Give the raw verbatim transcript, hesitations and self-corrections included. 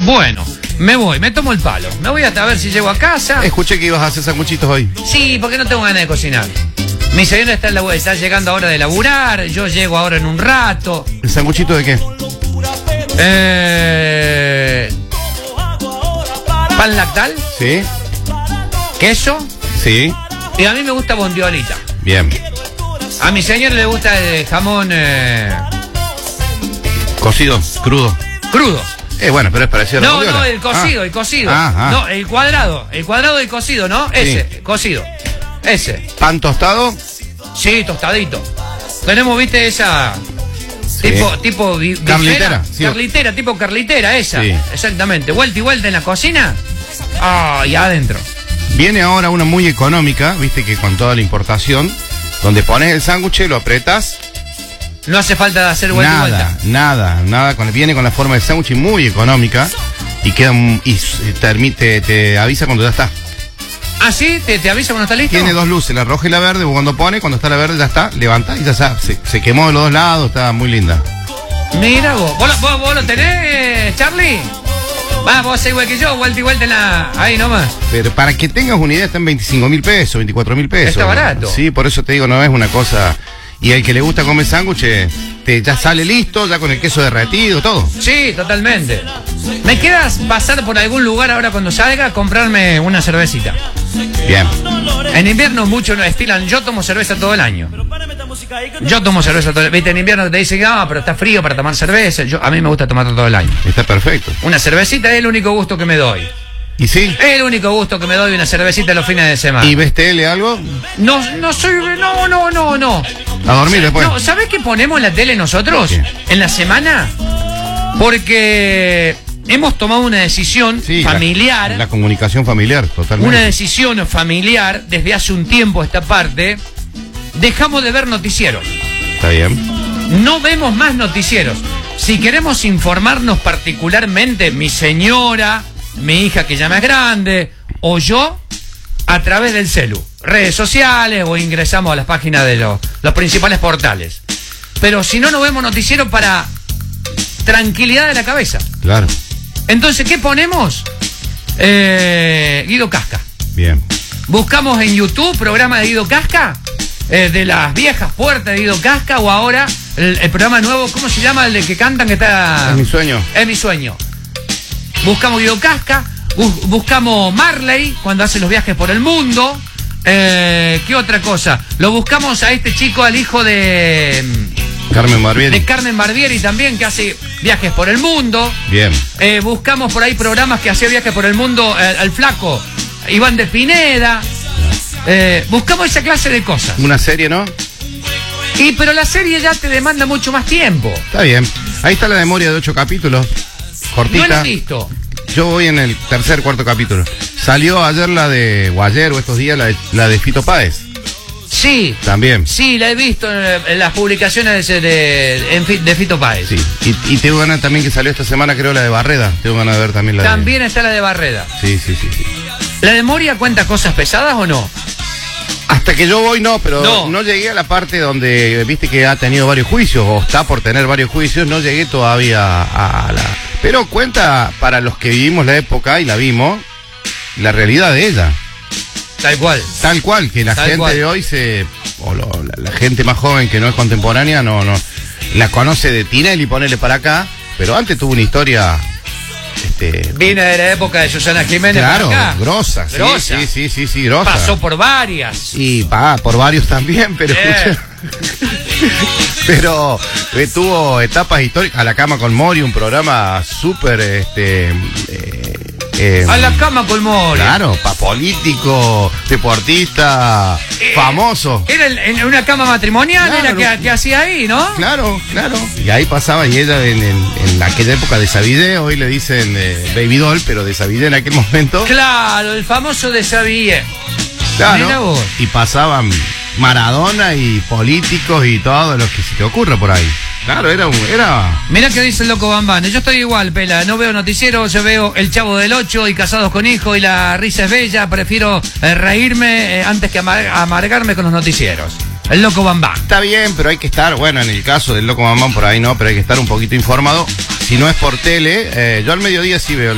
Bueno, me voy, me tomo el palo. Me voy hasta a ver si llego a casa. Escuché que ibas a hacer sanguchitos hoy. Sí, porque no tengo ganas de cocinar. Mi señora está, en la, está llegando ahora de laburar. Yo llego ahora en un rato. ¿El sanguchito de qué? Eh... Pan lactal. Sí. Queso. Sí. Y a mí me gusta bondiolita. Bien. A mi señora le gusta el jamón eh... Cocido, crudo. Crudo. Eh, bueno, pero es parecido a la No, bondiola. no, el cocido, ah. el cocido. Ah, ah. No, el cuadrado. El cuadrado del cocido, ¿no? Ese, Sí. cocido. Ese. ¿Pan tostado? Sí, tostadito. Tenemos, viste, esa... Sí. Tipo, tipo... vi- Carlitera, bifera. sí. Carlitera, tipo carlitera, esa. Sí. Exactamente. Vuelta y vuelta en la cocina. Ah, y adentro. Viene ahora una muy económica, viste que con toda la importación, donde pones el sándwich, lo apretas. No hace falta hacer vuelta Nada, y vuelta. nada, nada. Con, viene con la forma de sándwich muy económica y queda un- y te, te, te avisa cuando ya está. Ah, sí, te, te avisa cuando está listo. Tiene dos luces, la roja y la verde. Cuando pone, cuando está la verde ya está, levanta y ya está. Se, se quemó de los dos lados, está muy linda. Mira vos. ¿Vos, lo- vos, vos lo tenés, Charlie? Va, vos igual que yo, vuelta y vuelta en la... Ahí nomás. Pero para que tengas una idea, está en veinticinco mil pesos, veinticuatro mil pesos. Está barato. Sí, por eso te digo, no es una cosa. Y el que le gusta comer sándwich, te, ya sale listo, ya con el queso derretido, todo. Sí, totalmente. ¿Me quedas pasar por algún lugar ahora cuando salga a comprarme una cervecita? Bien. En invierno muchos no estilan, yo tomo cerveza todo el año. Yo tomo cerveza todo el año. Viste, en invierno te dicen, no, pero está frío para tomar cerveza. Yo, a mí me gusta tomar todo el año. Está perfecto. Una cervecita es el único gusto que me doy. ¿Y sí? Es el único gusto que me doy, una cervecita los fines de semana. ¿Y ves tele algo? No, no soy, no, no, no, no. A dormir después. No, ¿sabés qué ponemos en la tele nosotros? ¿Qué? En la semana. Porque hemos tomado una decisión Sí, familiar. La, la comunicación familiar, totalmente. Una decisión familiar desde hace un tiempo a esta parte. Dejamos de ver noticieros. Está bien. No vemos más noticieros. Si queremos informarnos particularmente, mi señora, mi hija que ya más grande, o yo, a través del celu, redes sociales o ingresamos a las páginas de los, los principales portales. Pero si no, no vemos noticiero para tranquilidad de la cabeza. Claro. Entonces, ¿qué ponemos? Eh, Guido Casca. Bien. Buscamos en YouTube programa de Guido Casca, eh, de las viejas puertas de Guido Casca, o ahora el, el programa nuevo, ¿cómo se llama? El de que cantan que está... Es mi sueño. Es mi sueño. Buscamos Guido Casca, bus- buscamos Marley cuando hace los viajes por el mundo. Eh, ¿Qué otra cosa? Lo buscamos a este chico, al hijo de... Carmen Barbieri. De Carmen Barbieri también, que hace viajes por el mundo. Bien. Eh, buscamos por ahí programas que hacía viajes por el mundo eh, al flaco Iván de Pineda. Eh, buscamos esa clase de cosas. Una serie, ¿no? Y pero la serie ya te demanda mucho más tiempo. Está bien. Ahí está la memoria de ocho capítulos. Cortita. No la he visto. Yo voy en el tercer, cuarto capítulo. Salió ayer la de, o ayer o estos días, la de, la de Fito Páez. Sí. También. Sí, la he visto en, en las publicaciones de, de, en fi- de Fito Páez. Sí. Y, y tengo ganas también que salió esta semana, creo, la de Barreda. Tengo ganas de ver también la También está la de Barreda. de... Sí, sí, sí, sí. ¿La de Moria cuenta cosas pesadas o no? Hasta que yo voy, no, pero No. no, llegué a la parte donde, viste que ha tenido varios juicios, o está por tener varios juicios, no llegué todavía a, a la... Pero cuenta, para los que vivimos la época y la vimos, la realidad de ella. Tal cual. Tal cual, que la Tal gente cual. de hoy se... o lo- la, la gente más joven que no es contemporánea, no, no... La conoce de Tinelli, ponele para acá, pero antes tuvo una historia... Este, Viene de la época de Susana Jiménez. claro, para acá. grosa, sí, Grosa. sí, sí, sí, sí, grosa. Pasó por varias. Y va, por varios también, pero Bien. escucha, pero eh, tuvo etapas históricas. A la cama con Mori, un programa súper este eh, eh, A la cama con Moria. claro, pa político, deportista, Eh, famoso. Era en, en una cama matrimonial, Claro, era que, no- que hacía ahí, ¿no? Claro, claro. Y ahí pasaba, y ella en, en, en aquella época de Sabide, hoy le dicen eh, Baby Doll, pero de Sabide en aquel momento. Claro, el famoso de Xavier. Claro. Mira vos. Y pasaban Maradona y políticos y todo lo que se te ocurra por ahí. Claro, era un, era. Mirá que dice el loco Bambán. Yo estoy igual, Pela. No veo noticiero, yo veo El Chavo del Ocho y Casados con Hijo y La Risa es Bella. Prefiero eh, reírme eh, antes que amar- amargarme con los noticieros. El loco Bambán. Está bien, pero hay que estar, bueno, en el caso del Loco Mamán por ahí no, pero hay que estar un poquito informado. Si no es por tele, eh, yo al mediodía sí veo